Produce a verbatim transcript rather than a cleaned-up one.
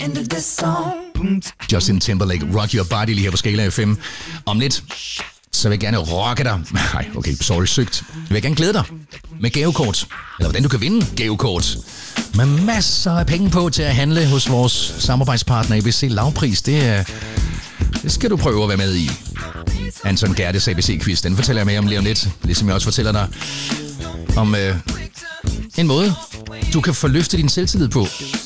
Justin Timberlake, Rock Your Body lige her på Skala F M. Om lidt, så vil jeg gerne rocke dig. Nej, okay, sorry, sygt. Jeg vil gerne glæde dig med gavekort. Eller hvordan du kan vinde gavekort. Med masser af penge på til at handle hos vores samarbejdspartner A B C Lavpris. Det, er, det skal du prøve at være med i. Anton Gerdes A B C-quiz, den fortæller jeg mere om lige om lidt. Ligesom jeg også fortæller dig om øh, en måde, du kan få løftet din selvtillid på.